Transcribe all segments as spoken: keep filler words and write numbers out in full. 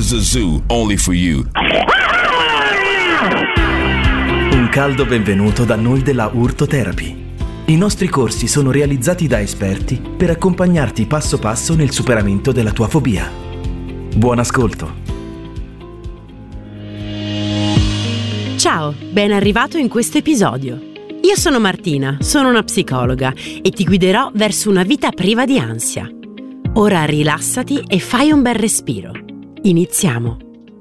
is a zoo only for you. Un caldo benvenuto da noi della Urto Therapy. I nostri corsi sono realizzati da esperti per accompagnarti passo passo nel superamento della tua fobia. Buon ascolto. Ciao, ben arrivato in questo episodio. Io sono Martina, sono una psicologa e ti guiderò verso una vita priva di ansia. Ora rilassati e fai un bel respiro. Iniziamo.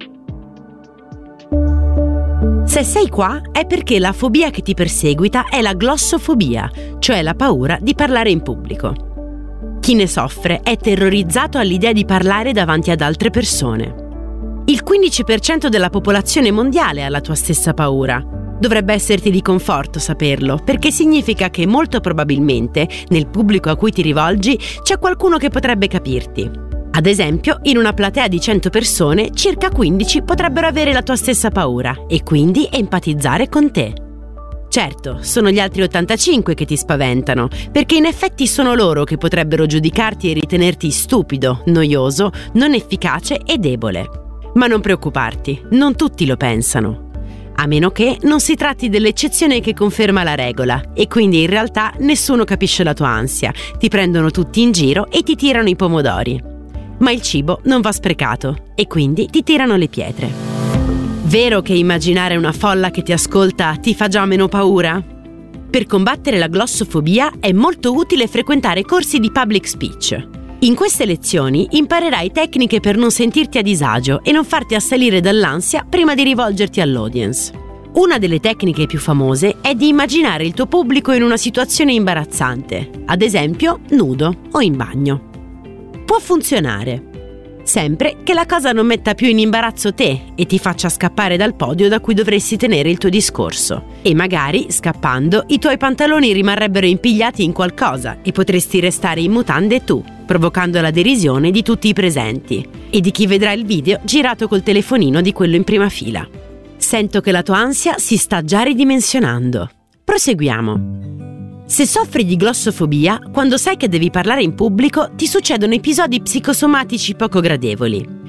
Se sei qua è perché la fobia che ti perseguita è la glossofobia, cioè la paura di parlare in pubblico. Chi ne soffre è terrorizzato all'idea di parlare davanti ad altre persone. Il quindici per cento della popolazione mondiale ha la tua stessa paura. Dovrebbe esserti di conforto saperlo, perché significa che molto probabilmente nel pubblico a cui ti rivolgi c'è qualcuno che potrebbe capirti. Ad esempio, in una platea di cento persone, circa quindici potrebbero avere la tua stessa paura e quindi empatizzare con te. Certo, sono gli altri ottantacinque che ti spaventano, perché in effetti sono loro che potrebbero giudicarti e ritenerti stupido, noioso, non efficace e debole. Ma non preoccuparti, non tutti lo pensano. A meno che non si tratti dell'eccezione che conferma la regola e quindi in realtà nessuno capisce la tua ansia, ti prendono tutti in giro e ti tirano i pomodori. Ma il cibo non va sprecato e quindi ti tirano le pietre. Vero che immaginare una folla che ti ascolta ti fa già meno paura? Per combattere la glossofobia è molto utile frequentare corsi di public speech. In queste lezioni imparerai tecniche per non sentirti a disagio e non farti assalire dall'ansia prima di rivolgerti all'audience. Una delle tecniche più famose è di immaginare il tuo pubblico in una situazione imbarazzante, ad esempio nudo o in bagno. Può funzionare, sempre che la cosa non metta più in imbarazzo te e ti faccia scappare dal podio da cui dovresti tenere il tuo discorso. E magari, scappando, i tuoi pantaloni rimarrebbero impigliati in qualcosa e potresti restare in mutande tu, provocando la derisione di tutti i presenti e di chi vedrà il video girato col telefonino di quello in prima fila. Sento che la tua ansia si sta già ridimensionando. Proseguiamo. Se soffri di glossofobia, quando sai che devi parlare in pubblico, ti succedono episodi psicosomatici poco gradevoli.